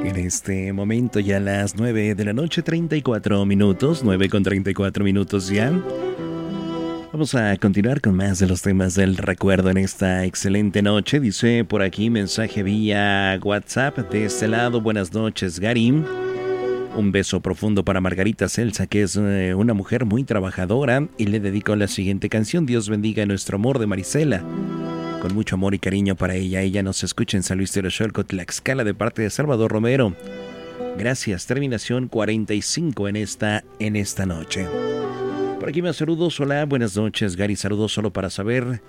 En este momento ya las 9 de la noche, 34 minutos, 9 con 34 minutos ya. Vamos a continuar con más de los temas del recuerdo en esta excelente noche. Dice por aquí mensaje vía WhatsApp de este lado. Buenas noches, Gary. Un beso profundo para Margarita Celsa, que es una mujer muy trabajadora, y le dedico la siguiente canción. Dios bendiga nuestro amor, de Marisela. Con mucho amor y cariño para ella. Ella nos escucha en San Luis Teroxolco, Tlaxcala, de parte de Salvador Romero. Gracias. Terminación 45 en esta noche. Por aquí me saludos. Hola, buenas noches, Gary. Saludos solo para saber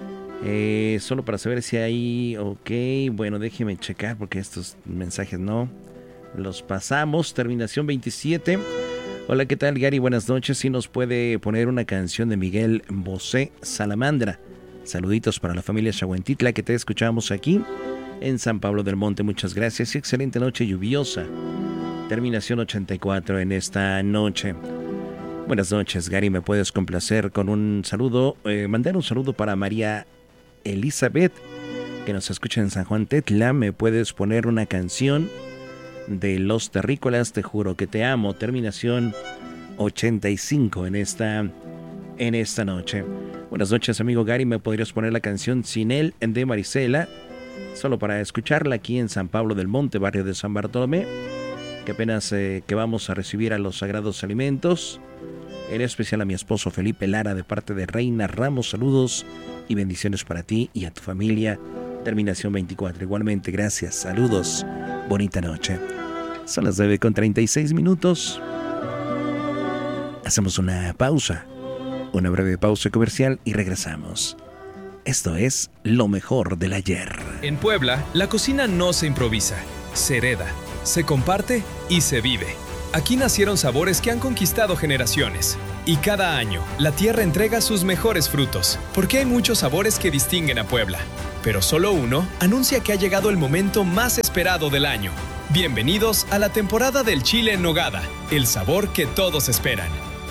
si hay... Ok, bueno, déjeme checar porque estos mensajes no los pasamos. Terminación 27. Hola, ¿qué tal, Gary? Buenas noches. Si nos puede poner una canción de Miguel Bosé, Salamandra. Saluditos para la familia Xahuentitla, que te escuchamos aquí en San Pablo del Monte. Muchas gracias y excelente noche lluviosa. Terminación 84 en esta noche. Buenas noches, Gary. ¿Me puedes complacer con un saludo? Mandar un saludo para María Elizabeth, que nos escucha en San Juan Tetla. ¿Me puedes poner una canción de Los Terrícolas? Te juro que te amo. Terminación 85 en esta noche. Buenas noches, amigo Gary. ¿Me podrías poner la canción Sin él de Marisela? Solo para escucharla aquí en San Pablo del Monte, barrio de San Bartolomé. Que apenas que vamos a recibir a los sagrados alimentos. En especial a mi esposo Felipe Lara, de parte de Reina Ramos. Saludos y bendiciones para ti y a tu familia. Terminación 24. Igualmente, gracias. Saludos. Bonita noche. Son las 9 con 36 minutos. Hacemos una pausa. Una breve pausa comercial y regresamos. Esto es Lo Mejor del Ayer. En Puebla, la cocina no se improvisa, se hereda, se comparte y se vive. Aquí nacieron sabores que han conquistado generaciones. Y cada año, la tierra entrega sus mejores frutos, porque hay muchos sabores que distinguen a Puebla. Pero solo uno anuncia que ha llegado el momento más esperado del año. Bienvenidos a la temporada del chile en nogada, el sabor que todos esperan.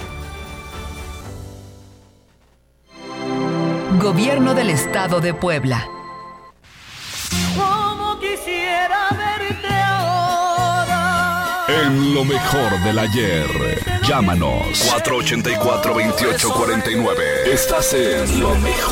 Gobierno del Estado de Puebla. Como quisiera verte ahora. En Lo Mejor del Ayer. Llámanos 484-2849. Estás en Lo Mejor.